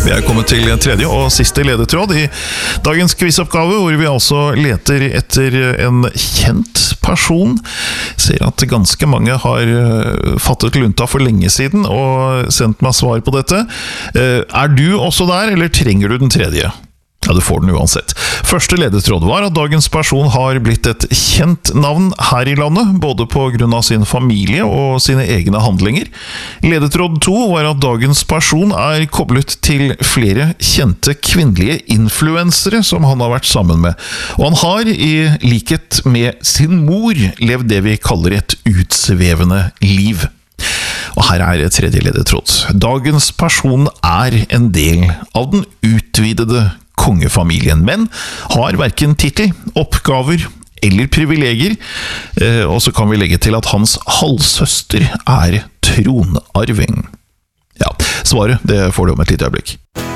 Vi er kommet til tredje og siste ledetråd i dagens quizoppgave, hvor vi altså leter etter en kjent person. Ser at ganske mange har fattet lunta for lenge siden og sendt meg svar på dette. Er du også der, eller trenger du den tredje? Ja, du får den uansett. Første ledetråd var at dagens person har blitt et kjent navn her i landet, både på grunn av sin familie og sine egne handlinger. Ledetråd 2 var at dagens person er koblet til flere kjente kvinnelige influensere som han har vært sammen med. Og han har, i likhet med sin mor, levd det vi kaller et utsvevende liv. Og her er tredje ledetråd. Dagens person er en del av den utvidede kongefamilien, men har hverken titel, oppgaver eller privilegier, og så kan vi legge til at hans halvsøster er tronarving. Ja, svaret det får du om et lite øyeblikk.